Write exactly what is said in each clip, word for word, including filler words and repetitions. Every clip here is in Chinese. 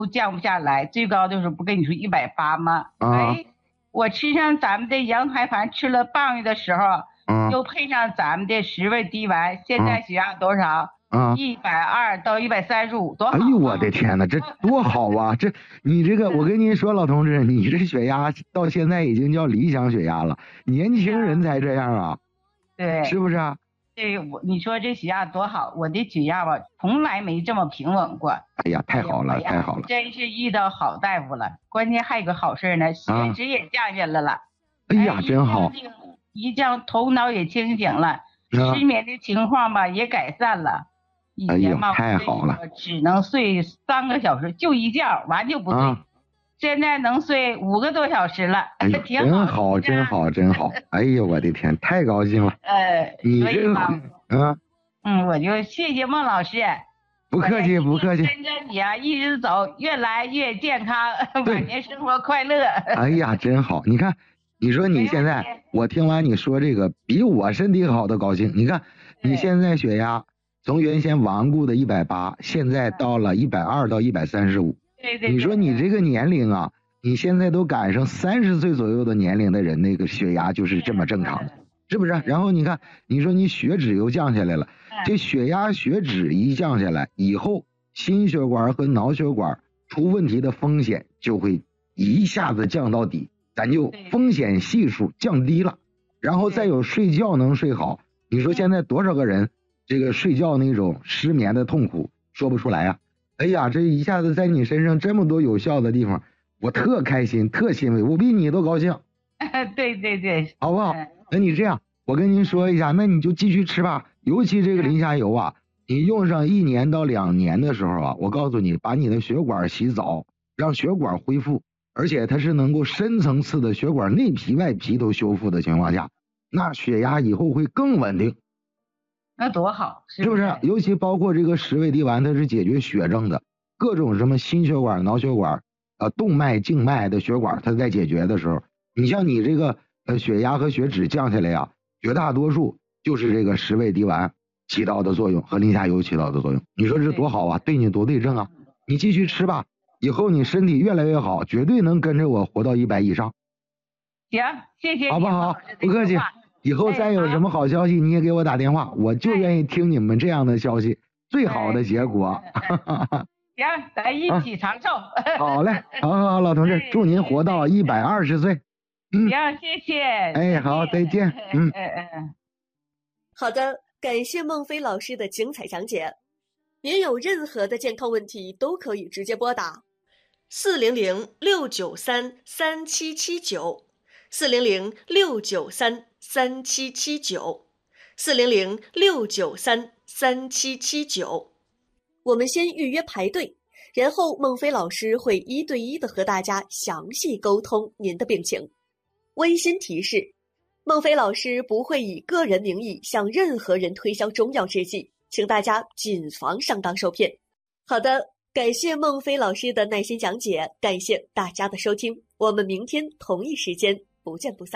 都降不下来，最高的时候不跟你说一百八吗？ 啊、 哎，我吃上咱们的羊排饭，吃了半月的时候， 啊、 又配上咱们的十味地丸，现在血压多少？ 啊， 一百二到一百三十五，多好、啊！ 哎呦我的天哪，这多好啊！这你这个，我跟您说，老同志，你这血压到现在已经叫理想血压了，年轻人才这样啊， 对， 是不是啊？ 对，我你说这血压多好，我的血压吧，从来没这么平稳过。 哎呀，太好了， 哎、 太好了！ 真是遇到好大夫了，关键还有个好事呢，血脂也降下来了。啊、 哎呀，真好！ 一觉头脑也清醒了，啊、失眠的情况吧也改善了。 哎呦，太好了！ 只能睡三个小时，就一觉，完就不睡。啊、现在能睡五个多小时了， 哎、 挺好， 真好，真好，真好！哎呀，我的天，太高兴了！ 呃， 你这个， 嗯嗯，我就谢谢孟老师。 不客气，不客气。 跟着你啊，一直走，越来越健康，晚年生活快乐。 哎呀，真好！你看，你说你现在，我听完你说这个，比我身体好的高兴。你看，你现在血压。从原先顽固的一百八，现在到了一百二到一百三十五。 对对。 你说你这个年龄啊，你现在都赶上三十岁左右的年龄的人，那个血压就是这么正常的，是不是？然后你看，你说你血脂又降下来了，这血压血脂一降下来以后，心血管和脑血管出问题的风险就会一下子降到底，咱就风险系数降低了。然后再有睡觉能睡好，你说现在多少个人？这个睡觉那种失眠的痛苦说不出来啊！哎呀，这一下子在你身上这么多有效的地方，我特开心，特欣慰，我比你都高兴。 对对对， 好不好？那你这样，我跟您说一下，那你就继续吃吧。尤其这个磷虾油啊，你用上一年到两年的时候啊，我告诉你，把你的血管洗澡，让血管恢复，而且它是能够深层次的血管内皮外皮都修复的情况下，那血压以后会更稳定。 那多好， 是不是？是不是？尤其包括这个十味地丸，它是解决血症的，各种什么心血管、脑血管、呃动脉、静脉的血管，它在解决的时候，你像你这个呃血压和血脂降下来呀，绝大多数就是这个十味地丸起到的作用和磷虾油起到的作用。你说这多好啊，对你多对症啊！你继续吃吧，以后你身体越来越好，绝对能跟着我活到一百以上。 行，谢谢你， 好不好？不客气。以后再有什么好消息，你也给我打电话，我就愿意听你们这样的消息，最好的结果。 行，咱一起长寿。 好嘞，好好好，老同志，祝您活到一百二十岁。 嗯，行，谢谢。 哎，好，再见。嗯嗯嗯。好的，感谢孟非老师的精彩讲解。您有任何的健康问题，都可以直接拨打四零零六九三三七七九。四零零六九三三七七九，四零零六九三三七七九。我们先预约排队，然后孟非老师会一对一的和大家详细沟通您的病情。温馨提示：孟非老师不会以个人名义向任何人推销中药制剂，请大家谨防上当受骗。好的，感谢孟非老师的耐心讲解，感谢大家的收听，我们明天同一时间不见不散。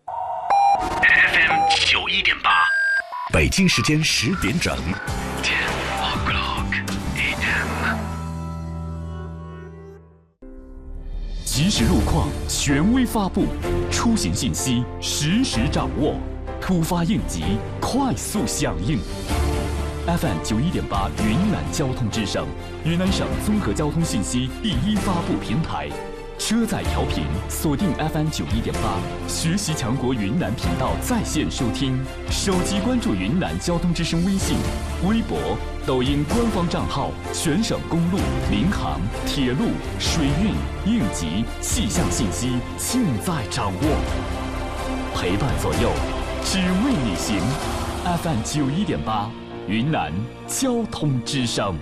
F M 九一点八，北京时间十点整。ten o'clock a m。即时路况，权威发布，出行信息实时掌握，突发应急，快速响应。F M 九一点八，云南交通之声，云南省综合交通信息第一发布平台。车载调频锁定 F M 九一点八，学习强国云南频道在线收听，手机关注云南交通之声微信、微博、抖音官方账号，全省公路、民航、铁路、水运、应急、气象信息尽在掌握，陪伴左右，只为你行。F M 九一点八，云南交通之声。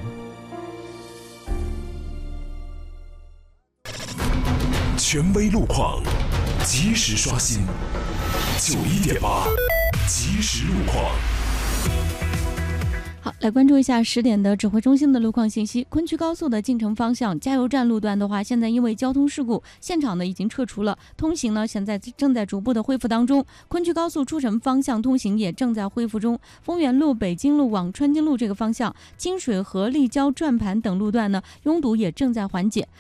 权威路况，及时刷新。九一点八，及时路况。 好， 来关注一下十点的指挥中心的路况信息。昆曲高速的进城方向加油站路段的话，现在因为交通事故，现场呢已经撤除了，通行呢现在正在逐步的恢复当中。昆曲高速出城方向通行也正在恢复中。丰原路、北京路往川津路这个方向，金水河、立交转盘等路段呢拥堵也正在缓解。